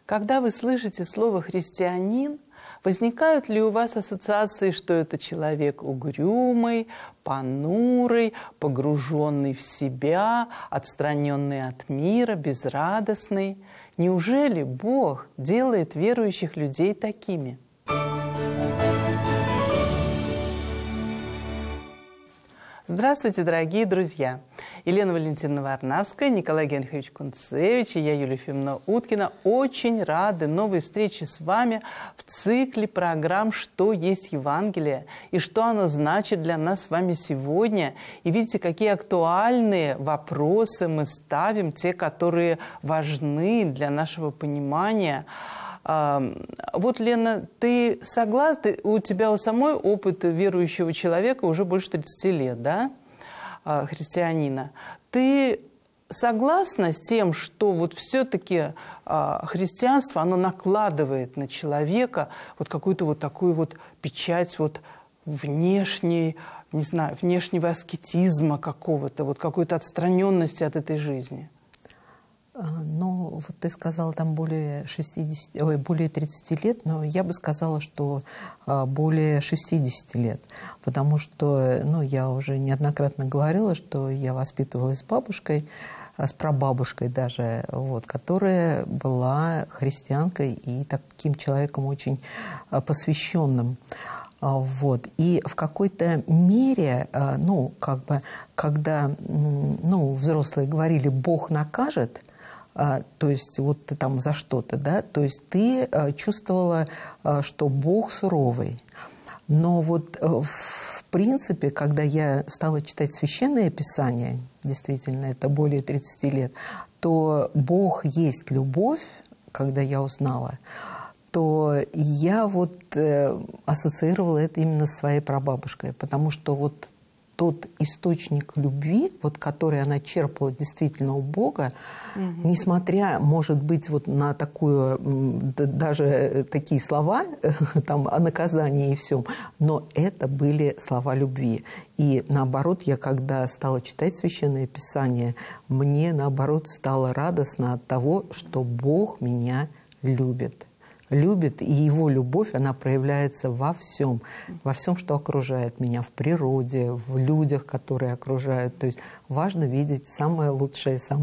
Когда вы слышите слово «христианин», возникают ли у вас ассоциации, что это человек угрюмый, понурый, погруженный в себя, отстраненный от мира, безрадостный? Неужели Бог делает верующих людей такими? Здравствуйте, дорогие друзья! Елена Валентиновна Варнавская, Николай Генрихович Кунцевич и я, Юлия Ефимовна Уткина, очень рады новой встрече с вами в цикле программ «Что есть Евангелие» и что оно значит для нас с вами сегодня. И видите, какие актуальные вопросы мы ставим, те, которые важны для нашего понимания. Вот, Лена, ты согласна? У тебя у самой опыт верующего человека уже больше 30 лет, да, христианина. Ты согласна с тем, что вот все-таки христианство, оно накладывает на человека вот какую-то вот такую вот печать вот внешней, не знаю, внешнего аскетизма какого-то, вот какой-то отстраненности от этой жизни? Ну, вот ты сказала там более 30 лет, но я бы сказала, что более 60 лет. Потому что, ну, я уже неоднократно говорила, что я воспитывалась с бабушкой, с прабабушкой даже, вот, которая была христианкой и таким человеком очень посвященным. Вот. И в какой-то мере, ну, как бы, когда, ну, взрослые говорили «Бог накажет», то есть вот ты там за что-то, да, то есть ты чувствовала, что Бог суровый. Но вот в принципе, когда я стала читать Священное Писание, действительно, это более 30 лет, то Бог есть любовь, когда я узнала, то я вот ассоциировала это именно с своей прабабушкой, потому что вот тот источник любви, вот, который она черпала действительно у Бога, несмотря, может быть, вот на такую, даже такие слова там, о наказании и всем, но это были слова любви. И наоборот, я когда стала читать Священное Писание, мне наоборот стало радостно от того, что Бог меня любит. Любит, и его любовь, она проявляется во всем, что окружает меня, в природе, в людях, которые окружают. То есть важно видеть самое лучшее, самое